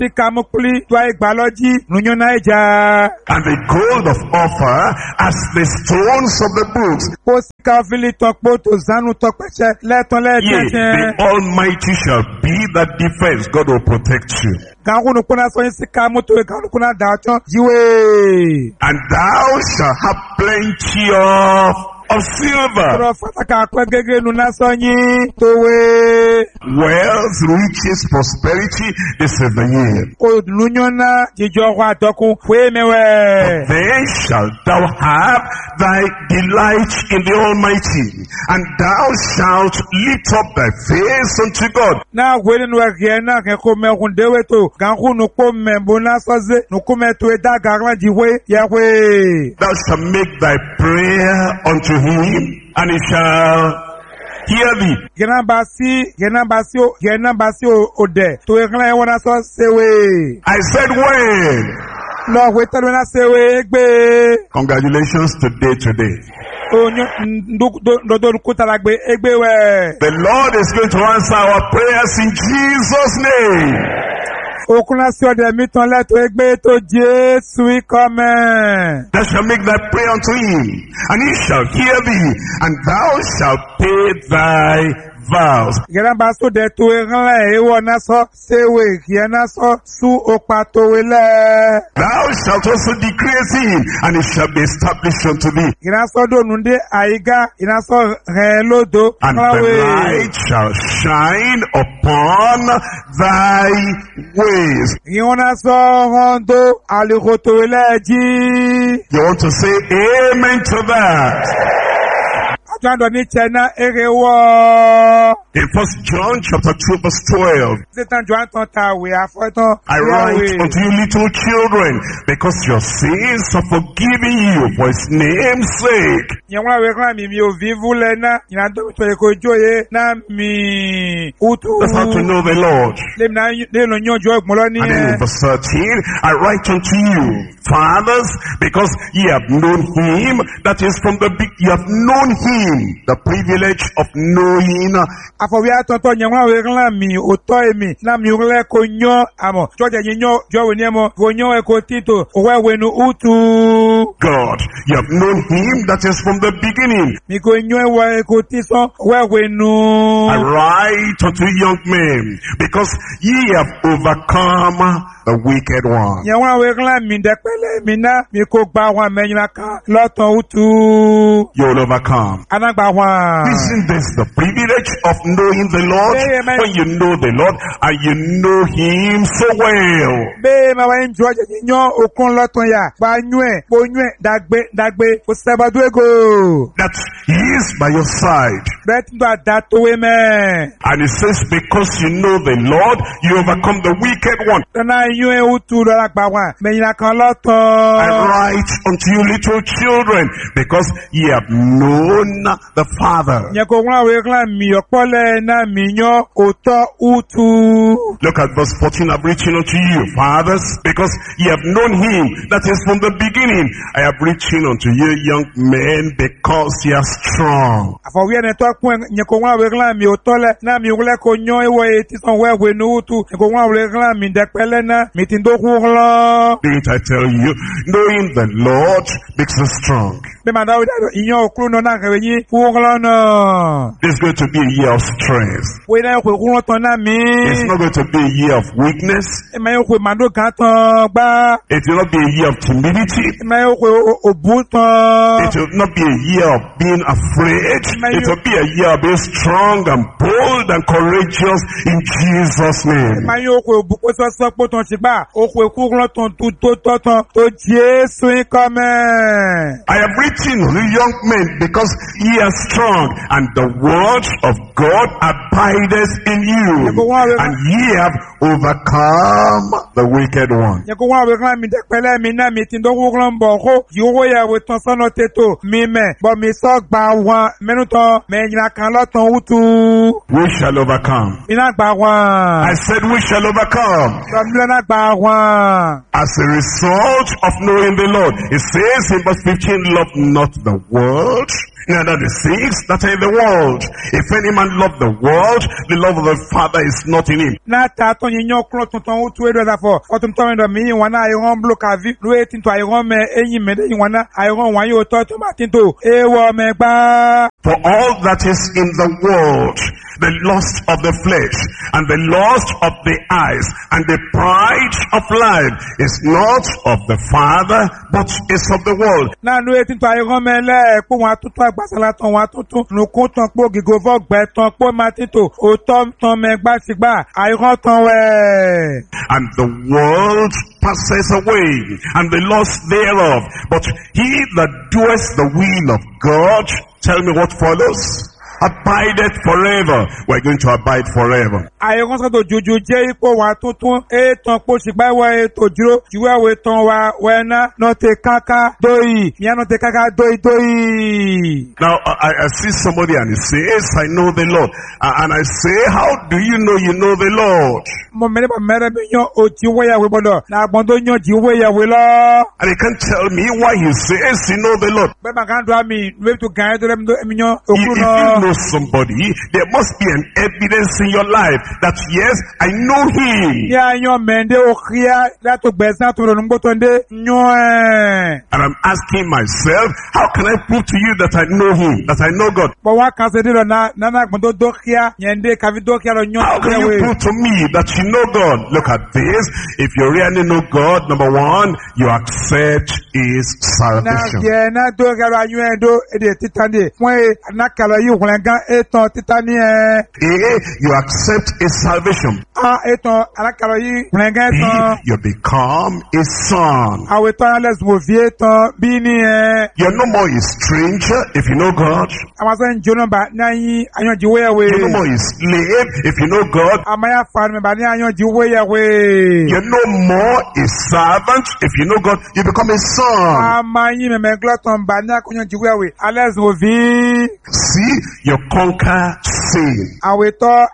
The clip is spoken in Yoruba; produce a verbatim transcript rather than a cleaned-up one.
Sikamukuli twa igbaloji nunyona eja. And the gold of Ophir as the stones of the books. Posikavili tokpo to zanu tokpeche leton Yea, lejeje. the Almighty shall be that defense. God will protect you. Gangunu kuna so sikamuto gangunu kuna dacho jiwe. And thou shalt have plenty of, of silver, Profata ka kwegege nuna sonyi towe. wealth, riches, prosperity. This is the year. O nunyona jijo wa doku kwemewe. Then shalt thou have thy delight in the Almighty, and thou shalt lift up thy face unto God. Na wele nwa giena ke ko me hundewe to gangunu ko me bona soze nukume to da garla jiwe yawe. Thou shalt make thy prayer unto him, and he shall hear thee. Gena basi gena basi o gena basi o ode to ekla e wona so sewe. I said when? Lo we tell na sewe egbe. Congratulations today, today. Onyo ndo do kutalagbe egbe we. The Lord is going to answer our prayers in Jesus' name. Okuna si ode mi ton le to egbe to Jesu come. Thou shalt make thy prayer unto him, and he shall hear thee, and thou shalt pay thy vows. Gena baso de to ekla e wona so sewe giena so su opato wele. Thou shalt also decree a thing, and it shall be established unto thee. Gena so do nunde aiga ina so relodo And the light shall shine upon thy ways. Yona so hondo aligoto weleji. You want to say amen to that? Ajando ni chena erewo. In First John chapter two verse twelve, Satan John ton ta we afoton. I write unto you little children, because your sins are forgiven you for his name's sake. Yamwa we kan mi mi o vivu le na ina do to e ko joye na mi utu. That's how to know the Lord. Le na le lo nyojo egbon lo ni. And in verse thirteen, I write unto you, fathers, because ye have known him that is from the big, you have known him, the privilege of knowing. Afọwí àtọ̀tọ̀ yẹn wọ́n àwọn ẹ̀rọ mi òtọ́ èmi náà mi rẹ̀ kò yán àmọ̀ jọ́jà yẹn yán jọ́wọ́ ní ẹ̀mọ́ kò yán ẹ̀kọ́ títò òwò ẹ̀wẹ̀ nu útù. God, you have known him that is from the beginning. Mi kò yán ẹ̀wọ̀ ẹ̀kọ́ tísán òwò ẹ̀wẹ̀ nu. I write unto young men, because ye have overcome the wicked one. Yẹn wọ́n àwọn ẹ̀rọ mi dẹ́pẹ́lẹ́ mi náà mi kò gba àwọn àmẹ́yìn kan lọ́tọ̀ útù. You will overcome. Anágbà wọn. Isn't this the privilege of knowing the Lord? Amen. When you know the Lord and you know him so well. Bẹ́ẹ̀ máa wáyé njọ́ jẹ́ yíyan okun lọ́tọ̀ yà pa yún ẹ̀ po yún ẹ̀ dàgbé dàgbé kò sẹ́bàdú ego. That he is by your side. Bẹ́ẹ̀ tí wàá da tówé mẹ́. And it says, because you know the Lord, you overcome the wicked one. Tọ́nà yún ẹ̀ wútu lọ́la gbà wá mẹ́yìn kan lọ́tọ̀. I write unto you little children, because ye have known the Father. Yẹ kò wọ́n àwọn ẹ̀rọ mi ọ̀pọ̀lẹ̀ náà mi yan òótọ́ útu. Look at verse fourteen. I've written unto you, fathers, because ye have known him that is from the beginning. I have written unto you, young men, because ye are strong. Àfọwí ẹni tó kún yẹ kò wọ́n àwọn ẹ̀rọ mi òótọ́lẹ̀ náà mi wọlé kò yan ìwọ̀ etí sàn wẹ́wẹ́ ní útu. Yẹ kò wọ́n àwọn ẹ̀rọ mi dẹ́pẹ́lẹ́ náà mi ti dókun lọ. Didn't I tell you, knowing the Lord makes us strong. Bẹ́ẹ̀ máa dáwọ́ dáwọ́ ìyan òkúrú náà náà kẹ̀wé yín fún náà. This is going to be a year of strength. Wọ́n náà kò kúrú tán náà mi. It's not going to be a year of weakness. Ẹ máa yóò kó màdó kan tán gbá. It will not be a year of timidity. Ẹ máa yóò kó òbú tán. It will not be a year of being afraid. It will be a year of being strong and bold and courageous in Jesus' name. Ẹ máa yóò kó òbú kó sọ́sọ́ pó tán ti gbà. Ó kó kúrú tán tó tó tán tó Jésù ń kọ́ mẹ́. I am written to young men, because ye are strong, and the word of God abideth in you, and ye have overcome the wicked one. Yẹ kó wọ́n àwọn ẹ̀rọ mi dẹ́pẹ́lẹ́ mi náà mi ti dókun kúrò ń bọ̀ kó yòówó yàwó tán sọ́nà tètò mi mẹ́ bọ̀ mi sọ́ gbà wọn mẹ́nu tán mẹ́yìn kan lọ́tàn útu. We shall overcome. Mi náà gbà wọn. I said we shall overcome. Sọ̀mílẹ̀ náà gbà wọn. As a result of knowing the Lord, it says in verse fifteen, love not the world, neither the things that are in the world. If any man love the world, the love of the Father is not in him. Na ta to yin yo kro tuntun o tu edo da fo. O tum to me do mi wan na iron block avi. Lu etin to iron me eyin me de yin wan na iron wan yo to to ma tin to. E wo me gba. For all that is in the world, the lust of the flesh, and the lust of the eyes, and the pride of life is not of the Father, but is of the world. Na nu etin to iron me le po wan tutu agbasala ton wan tutu. Nu ko ton po gigo fo gbe ton po ma tin to. O to ton me gba sigba. Iron ton we. And the world passes away, and the lust thereof. But he that doeth the will of God, tell me what follows? Abideth forever. We're going to abide forever. Àìrán sọ́dọ̀ jojo jẹ́ ipò wa tuntun. Ètò pò ṣìgbà ìwọ ètò jùlọ. Jùwẹ́ ìwé tán wa wẹ́nà náà tẹ káká dóyì. Ìyá náà tẹ káká dóyì dóyì. Now, I, I see somebody and he says, I know the Lord. And I say, how do you know you know the Lord? Mo mẹ́rin bá mẹ́rin mi yan òjì wéyàwó gbọ́dọ̀. Nàgbọ́n tó yan jì wéyàwó lọ. And he can't tell me why he says he know the Lord. Bẹ́ẹ̀ bá kàn dùn àmì lórí tó gàn ẹ́ tó lẹ́mi yan òkú If náà. you know somebody, there must be an evidence in your life that yes, I know him. Yeah, yan mende okria lato gbẹ̀sán tó lọ́nà gbọ́tọ̀ ndé yan ẹ̀. And I'm asking myself, how can I prove to you that I know him, that I know God? Bọ̀ wá kan ṣe dé lọ náà náà gbọ́n tó dókíá yẹn dé kàfi dókíá lọ yan How can you ìwé. prove to me that you know God? Look at this. If you really know God, number one, you accept his Na salvation. yẹ na dókíá lọ ayún ẹ̀ dó èdè títàn dé fún ẹ̀ anákàlọ̀ yìí wọ̀nyẹn gan ètò títàn ní ẹ̀. A, you accept his salvation. A ètò anákàlọ̀ yìí wọ̀nyẹn gan B, ètò. you become a son. Àwọn ètò ayánlẹ́sùn wò fi ètò bí ní ẹ̀. You're no more a stranger if you know God. Àwọn sẹ́yìn jóná bá ní ayín ayánjì wéyàwó. You're no more a slave if you know God. Àmàyà fanu mi bá ní ayánjì wéyàwó. You're no more a servant if you know God. You become a son. Àmàyìn mẹ̀mẹ̀ glọ́tàn bá ní akọ́yànjì wéyàwó. Alẹ́sùn wò fi. See, you conquer sin. Àwọn ètò